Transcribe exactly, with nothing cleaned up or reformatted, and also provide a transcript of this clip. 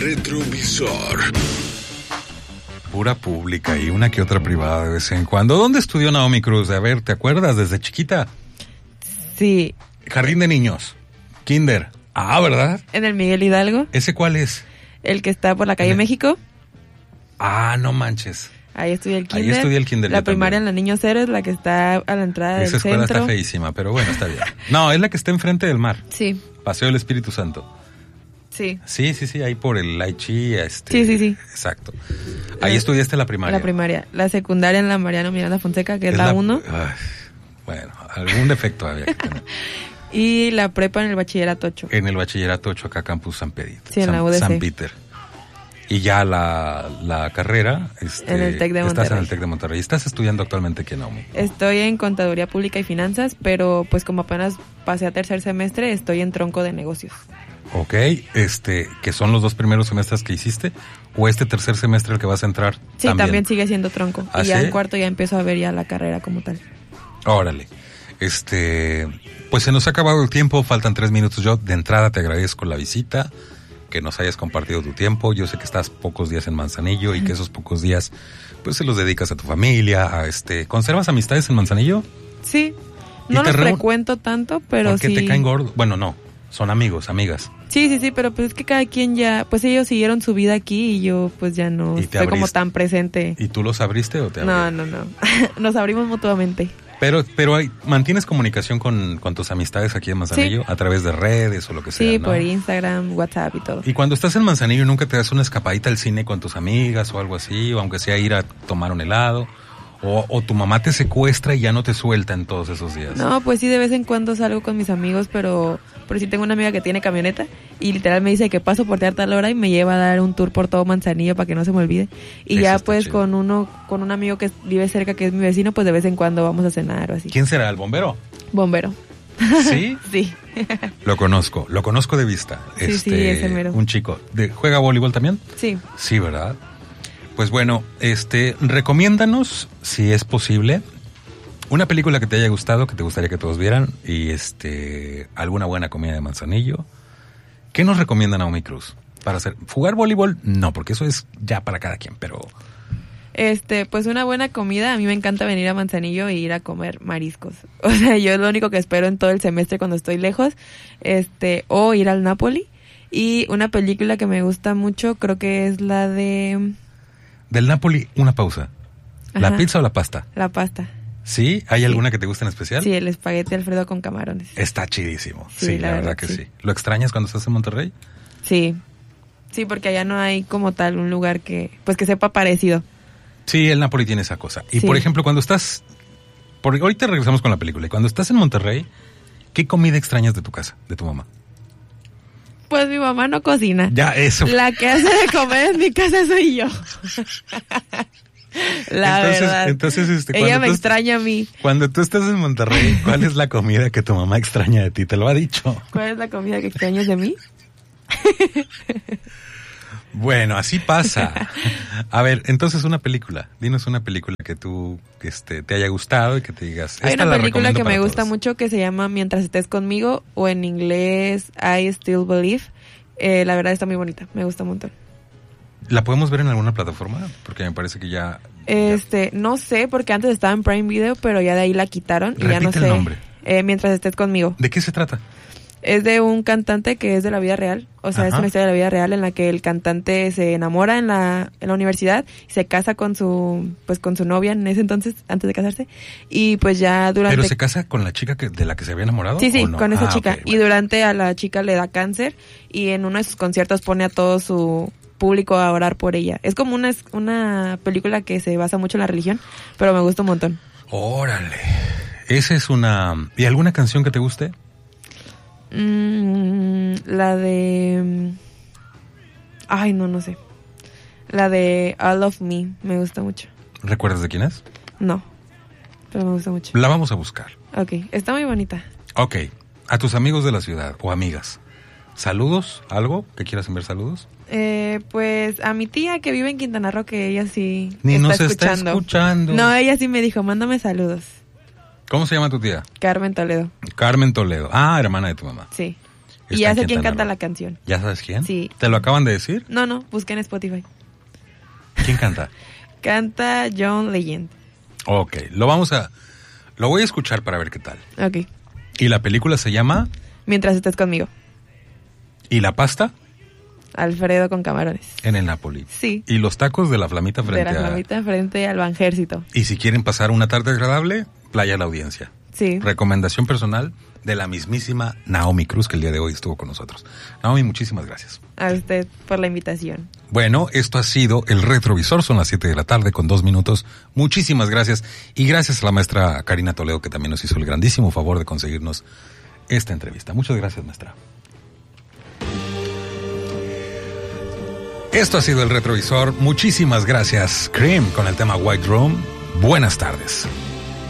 retrovisor. Pura pública y una que otra privada de vez en cuando. ¿Dónde estudió Naomi Cruz? A ver, ¿te acuerdas? Desde chiquita. Sí. Jardín de niños. Kinder. Ah, ¿verdad? En el Miguel Hidalgo. ¿Ese cuál es? El que está por la calle el... México. Ah, no manches. Ahí estudié el kinder. Ahí estudié el kinder. La primaria en la Niños Héroes, la que está a la entrada del centro. Esa escuela centro. está feísima, pero bueno, está bien. No, es la que está enfrente del mar. Sí. Paseo del Espíritu Santo. Sí. Sí, sí, sí, ahí por el Laichi, este. Sí, sí, sí. Exacto. Ahí la, estudiaste la primaria. La primaria. La secundaria en la Mariano Miranda Fonseca, que es, es la uno. Bueno, algún defecto había que tener. Y la prepa en el bachillerato ocho. En el bachillerato ocho, acá Campus San Pedro. Sí, en San, la U D C. San Peter. Y ya la, la carrera... Este, en el TEC de Monterrey. Estás en el TEC de Monterrey. ¿Estás estudiando actualmente qué, Naomi? Estoy en Contaduría Pública y Finanzas, pero pues como apenas pasé a tercer semestre, estoy en tronco de negocios. Ok, este, que son los dos primeros semestres que hiciste, o este tercer semestre el que vas a entrar. Sí, también, también sigue siendo tronco. ¿Ah, y ya sí? en cuarto ya empiezo a ver ya la carrera como tal. Órale. Este, pues se nos ha acabado el tiempo, faltan tres minutos. Yo de entrada te agradezco la visita, que nos hayas compartido tu tiempo. Yo sé que estás pocos días en Manzanillo y que esos pocos días pues se los dedicas a tu familia, a este, ¿conservas amistades en Manzanillo? Sí. No los frecuento tanto, pero sí. ¿Por qué te caen gordos? Bueno, no, son amigos, amigas. Sí, sí, sí, pero pues es que cada quien ya, pues ellos siguieron su vida aquí y yo pues ya no estoy como tan presente. ¿Y tú los abriste o te abriste? No, no, no. Nos abrimos mutuamente. Pero, pero hay, ¿mantienes comunicación con, con tus amistades aquí en Manzanillo? Sí. A través de redes o lo que sea, Sí, ¿no? por Instagram, WhatsApp y todo. Y cuando estás en Manzanillo, ¿nunca te das una escapadita al cine con tus amigas o algo así? O aunque sea ir a tomar un helado. O, o tu mamá te secuestra y ya no te suelta en todos esos días. No, pues sí, de vez en cuando salgo con mis amigos, pero por si tengo una amiga que tiene camioneta y literal me dice que paso por tal hora y me lleva a dar un tour por todo Manzanillo para que no se me olvide. Y Eso ya pues chido. con uno con un amigo que vive cerca, que es mi vecino, pues de vez en cuando vamos a cenar o así. ¿Quién será? ¿El bombero? Bombero. ¿Sí? Sí. Lo conozco, lo conozco de vista. Sí, este, sí, ese mero. Un chico. ¿De, ¿Juega voleibol también? Sí. Sí, ¿verdad? Pues bueno, este, recomiéndanos, si es posible, una película que te haya gustado, que te gustaría que todos vieran, y este, alguna buena comida de Manzanillo. ¿Qué nos recomienda Naomi Cruz para hacer? ¿Jugar voleibol? No, porque eso es ya para cada quien, pero... Este, pues una buena comida. A mí me encanta venir a Manzanillo e ir a comer mariscos. O sea, yo es lo único que espero en todo el semestre cuando estoy lejos. Este, o ir al Napoli. Y una película que me gusta mucho, creo que es la de... Del Napoli, una pausa. ¿La Ajá. pizza o la pasta? La pasta. ¿Sí? ¿Hay sí. alguna que te guste en especial? Sí, el espagueti Alfredo con camarones. Está chidísimo. Sí, sí la, la verdad, verdad que sí. sí. ¿Lo extrañas cuando estás en Monterrey? Sí. Sí, porque allá no hay como tal un lugar que, pues que sepa parecido. Sí, el Napoli tiene esa cosa. Y sí. por ejemplo, cuando estás... Por, ahorita regresamos con la película. Y cuando estás en Monterrey, ¿qué comida extrañas de tu casa, de tu mamá? Pues mi mamá no cocina. Ya, eso. La que hace de comer en mi casa soy yo. La entonces, verdad. Entonces, este, ella me tú, extraña a mí. Cuando tú estás en Monterrey, ¿cuál es la comida que tu mamá extraña de ti? ¿Te lo ha dicho? ¿Cuál es la comida que extrañas de mí? Bueno, así pasa. A ver, entonces una película. Dinos una película que tú este, te haya gustado y que te digas. Hay esta una la película que me todos. gusta mucho que se llama Mientras estés conmigo, o en inglés I Still Believe. Eh, la verdad está muy bonita, me gusta un montón. ¿La podemos ver en alguna plataforma? Porque me parece que ya... Este, ya... no sé, porque antes estaba en Prime Video, pero ya de ahí la quitaron. Y Repite ya no sé. el nombre. Eh, Mientras estés conmigo. ¿De qué se trata? Es de un cantante que es de la vida real. O sea, Ajá. es una historia de la vida real en la que el cantante se enamora en la, en la universidad, se casa con su, pues con su novia en ese entonces, antes de casarse. Y pues ya durante... ¿Pero se casa con la chica que, de la que se había enamorado? Sí, sí, no? con esa ah, chica. Okay, y bueno. durante a la chica le da cáncer y en uno de sus conciertos pone a todo su público a orar por ella. Es como una, una película que se basa mucho en la religión, pero me gusta un montón. Órale. Esa es una... ¿Y alguna canción que te guste? Mm, la de... Ay, no, no sé. La de All of Me, me gusta mucho. ¿Recuerdas de quién es? No, pero me gusta mucho. La vamos a buscar. Ok, está muy bonita. Ok, a tus amigos de la ciudad o amigas, ¿saludos? ¿Algo que quieras enviar saludos? Eh, pues a mi tía que vive en Quintana Roo, que ella sí Ni está nos escuchando. está escuchando. No, ella sí me dijo, mándame saludos. ¿Cómo se llama tu tía? Carmen Toledo. Carmen Toledo. Ah, hermana de tu mamá. Sí. Y ya sé quién canta la canción. ¿Ya sabes quién? Sí. ¿Te lo acaban de decir? No, no, busqué en Spotify. ¿Quién canta? Canta John Legend. Ok, lo vamos a... Lo voy a escuchar para ver qué tal. Ok. ¿Y la película se llama? Mientras estés conmigo. ¿Y la pasta? Alfredo con camarones. En el Napoli. Sí. ¿Y los tacos de la Flamita frente De la a...? Flamita frente al Banjército. Y si quieren pasar una tarde agradable, Playa La Audiencia. Sí. Recomendación personal de la mismísima Naomi Cruz, que el día de hoy estuvo con nosotros. Naomi, muchísimas gracias. A usted por la invitación. Bueno, esto ha sido El Retrovisor, son las siete de la tarde con dos minutos. Muchísimas gracias. Y gracias a la maestra Karina Toledo, que también nos hizo el grandísimo favor de conseguirnos esta entrevista. Muchas gracias, maestra. Esto ha sido El Retrovisor. Muchísimas gracias, Cream, con el tema White Room. Buenas tardes.